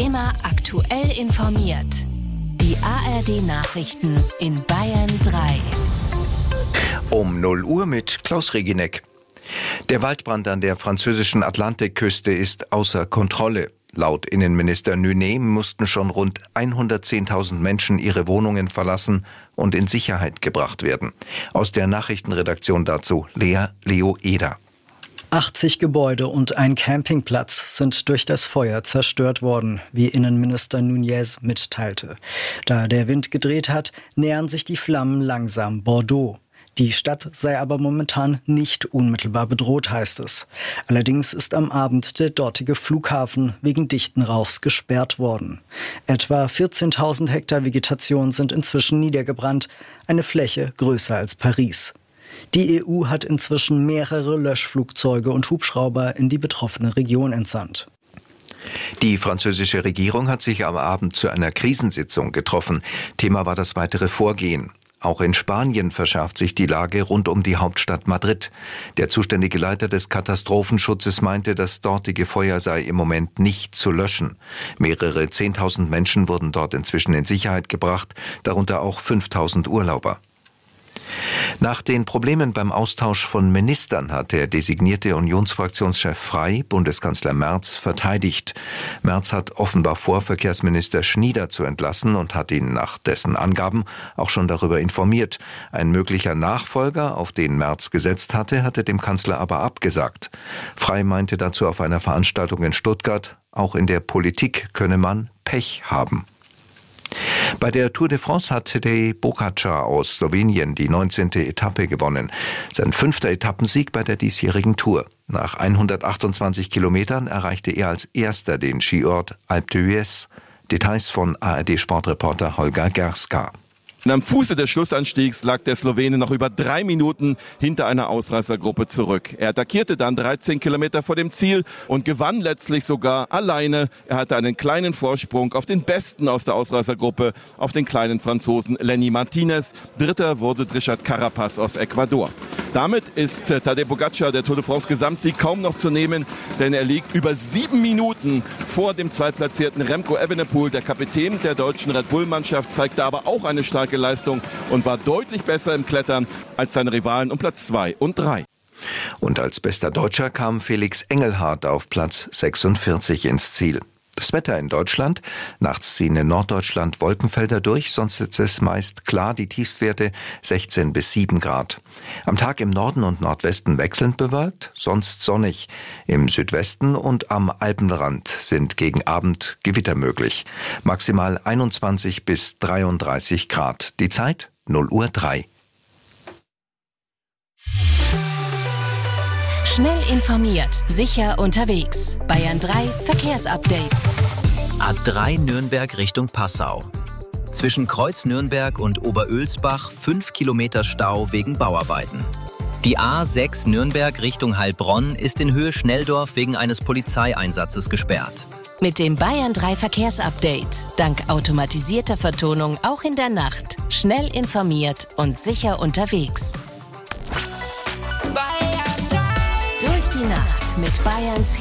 Immer aktuell informiert. Die ARD-Nachrichten in Bayern 3. Um 0 Uhr mit Klaus Regineck. Der Waldbrand an der französischen Atlantikküste ist außer Kontrolle. Laut Innenminister Nunet mussten schon rund 110.000 Menschen ihre Wohnungen verlassen und in Sicherheit gebracht werden. Aus der Nachrichtenredaktion dazu Leo Eder. 80 Gebäude und ein Campingplatz sind durch das Feuer zerstört worden, wie Innenminister Nunez mitteilte. Da der Wind gedreht hat, nähern sich die Flammen langsam Bordeaux. Die Stadt sei aber momentan nicht unmittelbar bedroht, heißt es. Allerdings ist am Abend der dortige Flughafen wegen dichten Rauchs gesperrt worden. Etwa 14.000 Hektar Vegetation sind inzwischen niedergebrannt, eine Fläche größer als Paris. Die EU hat inzwischen mehrere Löschflugzeuge und Hubschrauber in die betroffene Region entsandt. Die französische Regierung hat sich am Abend zu einer Krisensitzung getroffen. Thema war das weitere Vorgehen. Auch in Spanien verschärft sich die Lage rund um die Hauptstadt Madrid. Der zuständige Leiter des Katastrophenschutzes meinte, das dortige Feuer sei im Moment nicht zu löschen. Mehrere 10.000 Menschen wurden dort inzwischen in Sicherheit gebracht, darunter auch 5.000 Urlauber. Nach den Problemen beim Austausch von Ministern hat der designierte Unionsfraktionschef Frey Bundeskanzler Merz verteidigt. Merz hat offenbar vor, Verkehrsminister Schnieder zu entlassen und hat ihn nach dessen Angaben auch schon darüber informiert. Ein möglicher Nachfolger, auf den Merz gesetzt hatte dem Kanzler aber abgesagt. Frey meinte dazu auf einer Veranstaltung in Stuttgart, auch in der Politik könne man Pech haben. Bei der Tour de France hat Tadej Pogačar aus Slowenien die 19. Etappe gewonnen. Sein 5. Etappensieg bei der diesjährigen Tour. Nach 128 Kilometern erreichte er als erster den Skiort Alpe d'Huez. Details von ARD-Sportreporter Holger Gerska. Am Fuße des Schlussanstiegs lag der Slowene noch über 3 Minuten hinter einer Ausreißergruppe zurück. Er attackierte dann 13 Kilometer vor dem Ziel und gewann letztlich sogar alleine. Er hatte einen kleinen Vorsprung auf den Besten aus der Ausreißergruppe, auf den kleinen Franzosen Lenny Martinez. Dritter wurde Richard Carapaz aus Ecuador. Damit ist Tadej Pogačar der Tour de France Gesamtsieg kaum noch zu nehmen, denn er liegt über 7 Minuten vor dem zweitplatzierten Remco Evenepoel. Der Kapitän der deutschen Red Bull-Mannschaft zeigte aber auch eine starke Leistung und war deutlich besser im Klettern als seine Rivalen um Platz 2 und 3. Und als bester Deutscher kam Felix Engelhardt auf Platz 46 ins Ziel. Das Wetter in Deutschland. Nachts ziehen in Norddeutschland Wolkenfelder durch, sonst ist es meist klar, die Tiefstwerte 16 bis 7 Grad. Am Tag im Norden und Nordwesten wechselnd bewölkt, sonst sonnig. Im Südwesten und am Alpenrand sind gegen Abend Gewitter möglich. Maximal 21 bis 33 Grad. Die Zeit 0:03 Uhr. Schnell informiert, sicher unterwegs. Bayern 3 Verkehrsupdate. A3 Nürnberg Richtung Passau. Zwischen Kreuz Nürnberg und Oberölsbach 5 Kilometer Stau wegen Bauarbeiten. Die A6 Nürnberg Richtung Heilbronn ist in Höhe Schnelldorf wegen eines Polizeieinsatzes gesperrt. Mit dem Bayern 3 Verkehrsupdate. Dank automatisierter Vertonung auch in der Nacht. Schnell informiert und sicher unterwegs. Durch die Nacht mit Bayerns